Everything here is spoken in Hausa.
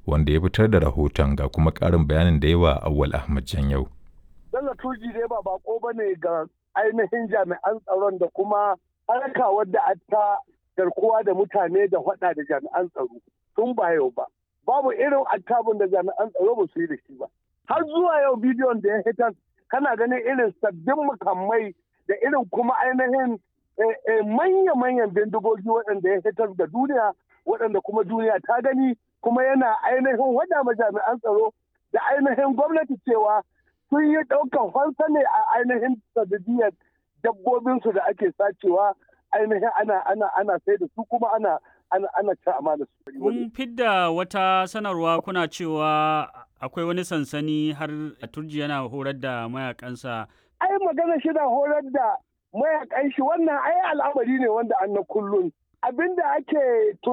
wanda ya fitar da rahoton ga kuma ƙarin bayanin da yawa Awwal Ahmad Janyau. Bello Turji dai ba bako bane ga ainihin jami'an tsaron da kuma harka wadda ta garkuwa da mutane da hada da jami'an tsaro tun ba yau ba. Babu irin attabun da jami'an tsaro ba su yi da shi ba. Har zuwa yau bidiyon da ya hitar kana ganin irin sabbin makamai da irin kuma ainihin manya-manyan bindigogi waɗanda ya hitar da duniya waɗanda kuma duniya ta gani kuma yana ainihin wada ma jami'an tsaro da ainihin gwamnati cewa sun yi ɗaukar fansa ne a ainihin sadadiyar dabbobinsu da ake sacewa ainihin ana sai da su kuma ana ci amana su. Kun fidda wata sanarwa kuna cewa akwai wani sansani har Turji yana horar da mayakansa. Ai magana shi na horar da mayakan shi wannan ai al'amari ne wanda an na kullum. Abinda ake